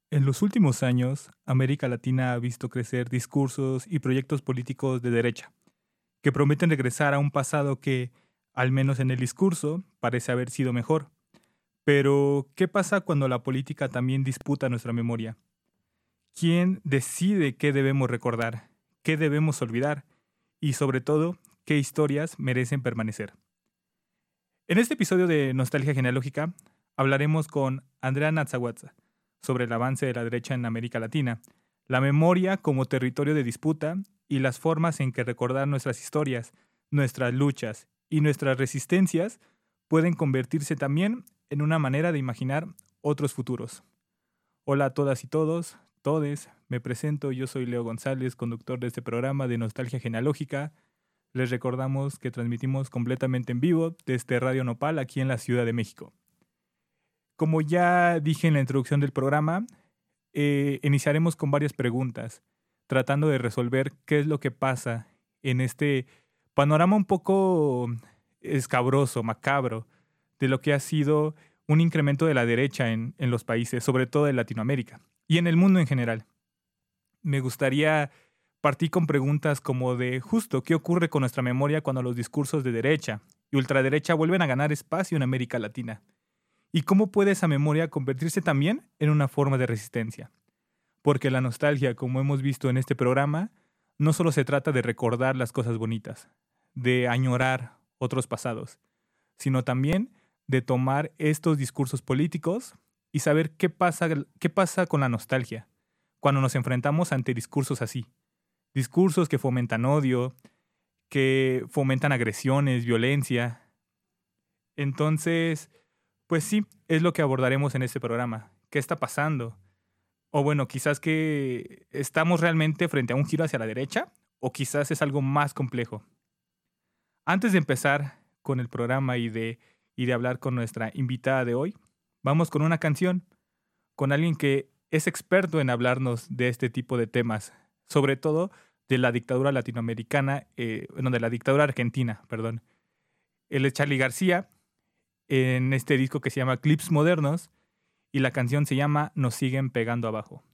En los últimos años, América Latina ha visto crecer discursos y proyectos políticos de derecha, que prometen regresar a un pasado que, al menos en el discurso, parece haber sido mejor. Pero, ¿qué pasa cuando la política también disputa nuestra memoria? ¿Quién decide qué debemos recordar, qué debemos olvidar y, sobre todo, qué historias merecen permanecer? En este episodio de Nostalgia Genealógica hablaremos con Andrea Natsawatsa sobre el avance de la derecha en América Latina, la memoria como territorio de disputa y las formas en que recordar nuestras historias, nuestras luchas y nuestras resistencias pueden convertirse también en una manera de imaginar otros futuros. Hola a todas y todos, todes, me presento, yo soy Leo González, conductor de este programa de Nostalgia Genealógica. Les recordamos que transmitimos completamente en vivo desde Radio Nopal aquí en la Ciudad de México. Como ya dije en la introducción del programa, iniciaremos con varias preguntas, tratando de resolver qué es lo que pasa en este panorama un poco escabroso, macabro, de lo que ha sido un incremento de la derecha en los países, sobre todo en Latinoamérica y en el mundo en general. Me gustaría partir con preguntas como de justo qué ocurre con nuestra memoria cuando los discursos de derecha y ultraderecha vuelven a ganar espacio en América Latina. ¿Y cómo puede esa memoria convertirse también en una forma de resistencia? Porque la nostalgia, como hemos visto en este programa, no solo se trata de recordar las cosas bonitas, de añorar otros pasados, sino también de tomar estos discursos políticos y saber qué pasa con la nostalgia cuando nos enfrentamos ante discursos así. Discursos que fomentan odio, que fomentan agresiones, violencia. Entonces, pues sí, es lo que abordaremos en este programa. ¿Qué está pasando? O bueno, quizás que estamos realmente frente a un giro hacia la derecha, o quizás es algo más complejo. Antes de empezar con el programa y de hablar con nuestra invitada de hoy, vamos con una canción, con alguien que es experto en hablarnos de este tipo de temas, sobre todo de la dictadura latinoamericana, de la dictadura argentina, perdón. Él es Charly García, en este disco que se llama Clips Modernos, y la canción se llama Nos siguen pegando abajo.